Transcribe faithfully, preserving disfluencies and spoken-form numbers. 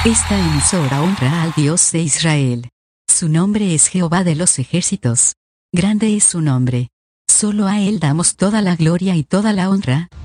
Esta emisora honra al Dios de Israel. Su nombre es Jehová de los ejércitos. Grande es su nombre. Solo a Él damos toda la gloria y toda la honra,